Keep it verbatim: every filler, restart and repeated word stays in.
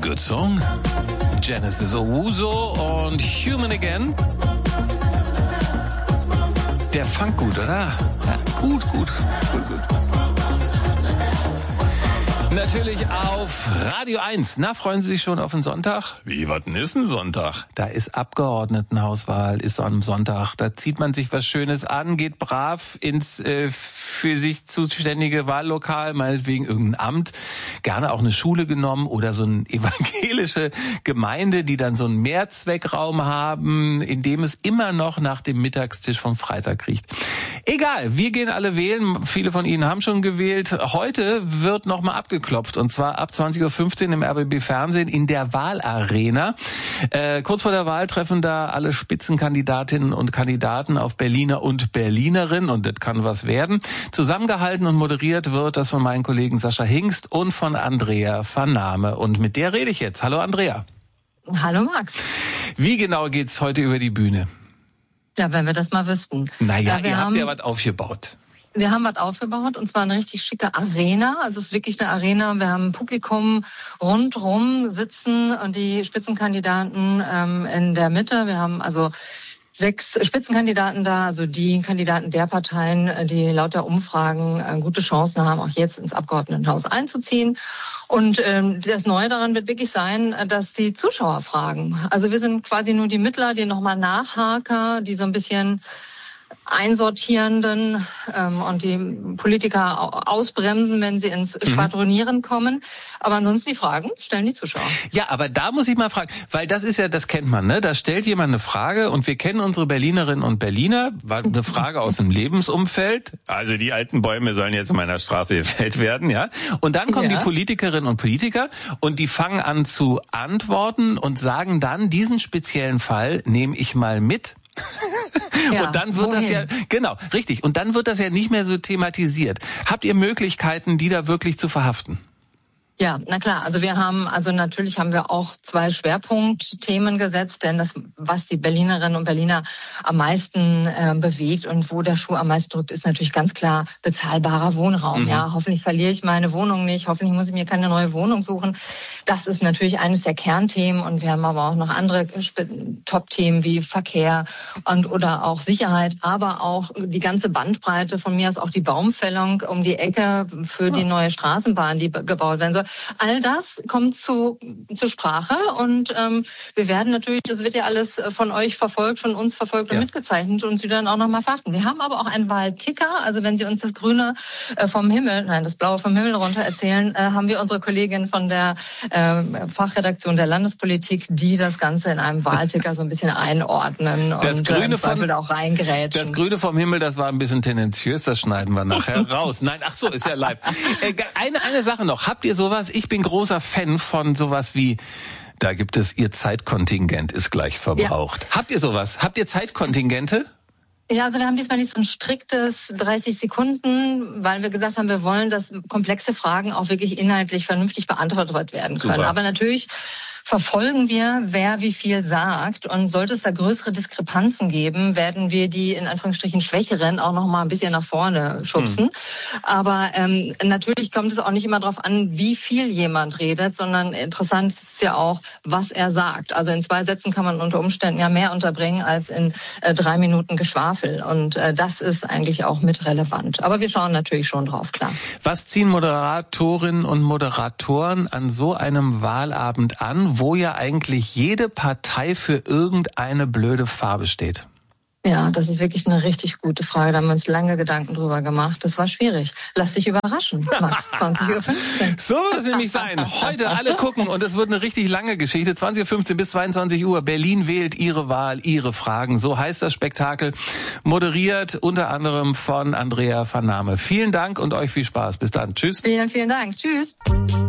Good Song. Genesis Owusu und Human Again. Der Funk gut, oder? Ja, gut, gut, gut, gut. Natürlich auf Radio eins. Na, freuen Sie sich schon auf den Sonntag? Wie, was denn ist ein Sonntag? Da ist Abgeordnetenhauswahl, ist am Sonntag. Da zieht man sich was Schönes an, geht brav ins äh, für sich zuständige Wahllokal, meinetwegen irgendein Amt, gerne auch eine Schule genommen oder so eine evangelische Gemeinde, die dann so einen Mehrzweckraum haben, in dem es immer noch nach dem Mittagstisch vom Freitag riecht. Egal, wir gehen alle wählen. Viele von Ihnen haben schon gewählt. Heute wird nochmal abgeklopft und zwar ab zwanzig Uhr fünfzehn im R B B Fernsehen in der Wahlarena. Äh, kurz vor der Wahl treffen da alle Spitzenkandidatinnen und Kandidaten auf Berliner und Berlinerinnen und das kann was werden. Zusammengehalten und moderiert wird das von meinen Kollegen Sascha Hingst und von Andrea Vernahme. Und mit der rede ich jetzt. Hallo Andrea. Hallo Max. Wie genau geht's heute über die Bühne? Ja, wenn wir das mal wüssten. Naja, ja, wir ihr haben, habt ja was aufgebaut. Wir haben was aufgebaut und zwar eine richtig schicke Arena. Also es ist wirklich eine Arena. Wir haben ein Publikum rundrum sitzen und die Spitzenkandidaten ähm, in der Mitte. Wir haben also sechs Spitzenkandidaten da, also die Kandidaten der Parteien, die laut der Umfragen äh, gute Chancen haben, auch jetzt ins Abgeordnetenhaus einzuziehen. Und ähm, das Neue daran wird wirklich sein, dass die Zuschauer fragen. Also wir sind quasi nur die Mittler, die nochmal Nachhaker, die so ein bisschen Einsortierenden ähm, und die Politiker ausbremsen, wenn sie ins Schwadronieren kommen. Aber ansonsten die Fragen stellen die Zuschauer. Ja, aber da muss ich mal fragen, weil das ist ja, das kennt man, ne? Da stellt jemand eine Frage und wir kennen unsere Berlinerinnen und Berliner, war eine Frage aus dem Lebensumfeld. Also die alten Bäume sollen jetzt in meiner Straße gefällt werden, ja? Und dann kommen ja. die Politikerinnen und Politiker und die fangen an zu antworten und sagen dann, diesen speziellen Fall nehme ich mal mit. Ja, und dann wird wohin? das ja, genau, richtig. Und dann wird das ja nicht mehr so thematisiert. Habt ihr Möglichkeiten, die da wirklich zu verhaften? Ja, na klar. Also wir haben, also natürlich haben wir auch zwei Schwerpunktthemen gesetzt, denn das, was die Berlinerinnen und Berliner am meisten äh, bewegt und wo der Schuh am meisten drückt, ist natürlich ganz klar bezahlbarer Wohnraum. Mhm. Ja, hoffentlich verliere ich meine Wohnung nicht, hoffentlich muss ich mir keine neue Wohnung suchen. Das ist natürlich eines der Kernthemen und wir haben aber auch noch andere Top-Themen wie Verkehr und oder auch Sicherheit, aber auch die ganze Bandbreite von mir aus auch die Baumfällung um die Ecke für die neue Straßenbahn, die gebaut werden soll. All das kommt zu, zur Sprache und ähm, wir werden natürlich, das wird ja alles von euch verfolgt, von uns verfolgt und ja. mitgezeichnet und Sie dann auch nochmal verhaften. Wir haben aber auch einen Wahlticker, also wenn Sie uns das Grüne äh, vom Himmel, nein, das Blaue vom Himmel runter erzählen, äh, haben wir unsere Kollegin von der äh, Fachredaktion der Landespolitik, die das Ganze in einem Wahlticker so ein bisschen einordnen das und Grüne äh, von, da auch reingerätschen. Das Grüne vom Himmel, das war ein bisschen tendenziös, das schneiden wir nachher raus. Nein, ach so, ist ja live. Äh, eine, eine Sache noch, habt ihr sowas? Ich bin großer Fan von sowas wie, da gibt es, Ihr Zeitkontingent ist gleich verbraucht. Ja. Habt ihr sowas? Habt ihr Zeitkontingente? Ja, also wir haben diesmal nicht so ein striktes dreißig Sekunden, weil wir gesagt haben, wir wollen, dass komplexe Fragen auch wirklich inhaltlich vernünftig beantwortet werden können. Super. Aber natürlich verfolgen wir, wer wie viel sagt. Und sollte es da größere Diskrepanzen geben, werden wir die in Anführungsstrichen Schwächeren auch noch mal ein bisschen nach vorne schubsen. Hm. Aber ähm, natürlich kommt es auch nicht immer darauf an, wie viel jemand redet, sondern interessant ist ja auch, was er sagt. Also in zwei Sätzen kann man unter Umständen ja mehr unterbringen als in äh, drei Minuten Geschwafel. Und äh, das ist eigentlich auch mit relevant. Aber wir schauen natürlich schon drauf, klar. Was ziehen Moderatorinnen und Moderatoren an so einem Wahlabend an, wo ja eigentlich jede Partei für irgendeine blöde Farbe steht? Ja, das ist wirklich eine richtig gute Frage. Da haben wir uns lange Gedanken drüber gemacht. Das war schwierig. Lass dich überraschen, Max. zwanzig Uhr fünfzehn. So wird es nämlich sein. Heute alle gucken und es wird eine richtig lange Geschichte. zwanzig Uhr fünfzehn bis zweiundzwanzig Uhr. Berlin wählt Ihre Wahl, Ihre Fragen. So heißt das Spektakel. Moderiert unter anderem von Andrea Vernahme. Vielen Dank und euch viel Spaß. Bis dann. Tschüss. Vielen, vielen Dank. Tschüss.